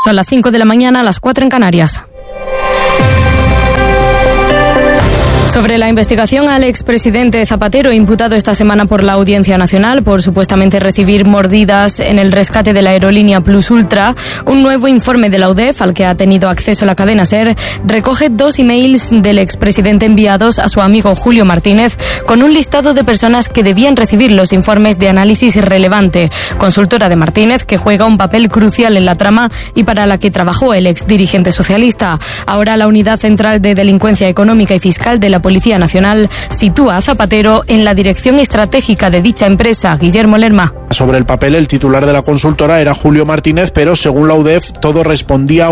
Son las 5 de la mañana, las 4 en Canarias. Sobre la investigación al expresidente Zapatero, imputado esta semana por la Audiencia Nacional por supuestamente recibir mordidas en el rescate de la aerolínea Plus Ultra, un nuevo informe de la UDEF, al que ha tenido acceso la cadena SER, recoge 2 emails del expresidente enviados a su amigo Julio Martínez con un listado de personas que debían recibir los informes de análisis relevante, consultora de Martínez, que juega un papel crucial en la trama y para la que trabajó el exdirigente socialista. Ahora la Unidad Central de Delincuencia Económica y Fiscal de la Policía Nacional sitúa a Zapatero en la dirección estratégica de dicha empresa. Guillermo Lerma. Sobre el papel, el titular de la consultora era Julio Martínez, pero según la UDEF todo respondía a